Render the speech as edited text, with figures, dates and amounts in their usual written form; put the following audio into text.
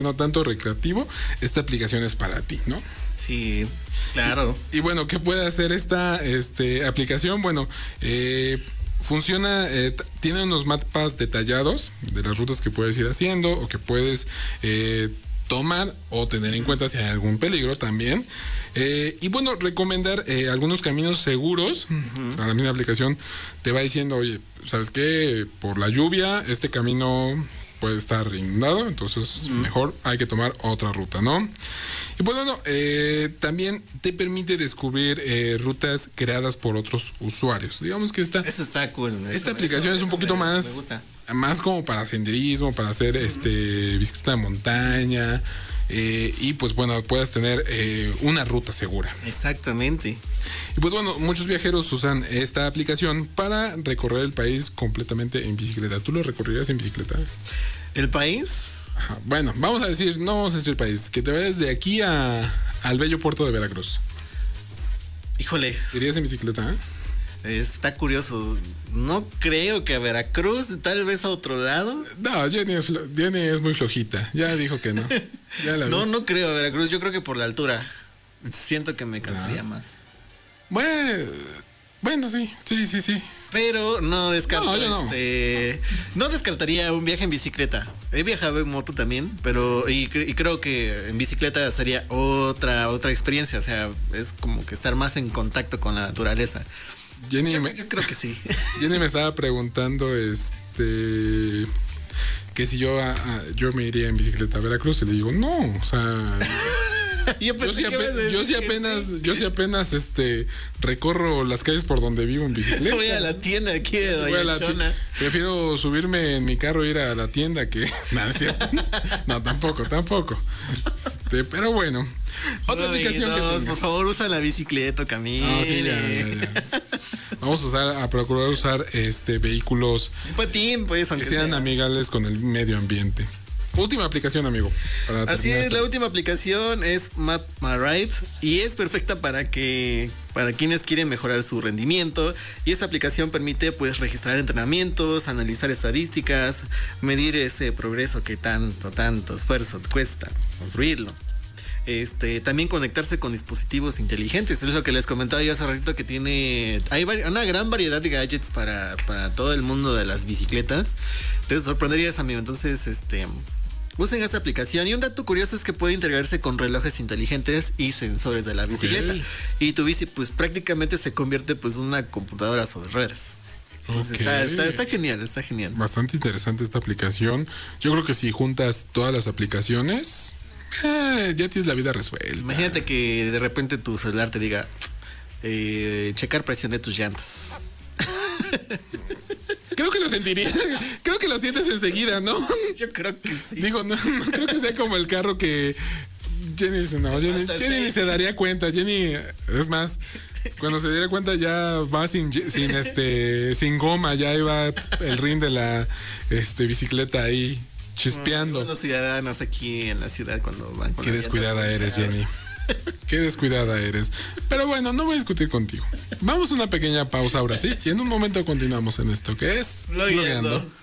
no tanto recreativo, esta aplicación es para ti, ¿no? Sí, claro. Y bueno, ¿qué puede hacer esta aplicación? Bueno, funciona, tiene unos mapas detallados de las rutas que puedes ir haciendo o que puedes tomar o tener en cuenta si hay algún peligro también. Y bueno, recomendar algunos caminos seguros. O sea, la misma aplicación te va diciendo, oye, ¿sabes qué? Por la lluvia, este camino puede estar inundado, entonces mejor hay que tomar otra ruta, ¿no? Y pues bueno, también te permite descubrir rutas creadas por otros usuarios. Digamos que eso está cool. Esta aplicación es un poquito más como para senderismo, para hacer bicicleta de montaña, y pues bueno, puedas tener una ruta segura. Exactamente. Y pues bueno, muchos viajeros usan esta aplicación para recorrer el país completamente en bicicleta. ¿Tú lo recorrerías en bicicleta? ¿El país? Ajá. Bueno, no vamos a decir el país, que te vayas de aquí al bello puerto de Veracruz. Híjole. ¿Irías en bicicleta? Está curioso. No creo que a Veracruz, tal vez a otro lado. No, Jenny es muy flojita. Ya dijo que no. Ya no creo a Veracruz. Yo creo que por la altura. Siento que me cansaría más. Bueno, sí. Pero no descarto, no descartaría un viaje en bicicleta. He viajado en moto también, pero y creo que en bicicleta sería otra experiencia. O sea, es como que estar más en contacto con la naturaleza. Yo creo que sí. Jenny me estaba preguntando que si yo me iría en bicicleta a Veracruz, y le digo, no, o sea, yo sí apenas recorro las calles por donde vivo en bicicleta. Voy a la tienda aquí de Doña Chona. Prefiero subirme en mi carro e ir a la tienda que nada, es cierto. No, tampoco. Pero bueno, otra aplicación que por favor, usa la bicicleta, camine. No, sí, ya. Vamos a procurar usar vehículos patín, pues, que sean amigables con el medio ambiente. Última aplicación, amigo. Así es, la última aplicación es Map My Ride y es perfecta para quienes quieren mejorar su rendimiento, y esta aplicación permite pues registrar entrenamientos, analizar estadísticas, medir ese progreso que tanto esfuerzo cuesta construirlo. También conectarse con dispositivos inteligentes. Es lo que les comentaba yo hace ratito, que hay una gran variedad de gadgets para todo el mundo de las bicicletas. Te sorprenderías, amigo. Entonces, usen esta aplicación. Y un dato curioso es que puede integrarse con relojes inteligentes y sensores de la bicicleta. Okay. Y tu bici pues prácticamente se convierte pues en una computadora sobre ruedas. Entonces está genial. Bastante interesante esta aplicación. Yo creo que si juntas todas las aplicaciones, ya tienes la vida resuelta. Imagínate que de repente tu celular te diga checar presión de tus llantas. Creo que lo sentiría. Creo que lo sientes enseguida, ¿no? Yo creo que sí. Digo, no creo que sea como el carro que Jenny dice, no, Jenny ni se daría cuenta. Jenny, es más, cuando se diera cuenta ya va sin goma, ya iba el rin de la bicicleta ahí chispeando. Los ciudadanos aquí en la ciudad cuando van con Qué descuidada eres, Jenny. Qué descuidada eres. Pero bueno, no voy a discutir contigo. Vamos a una pequeña pausa ahora sí, y en un momento continuamos en esto que es Blogueando.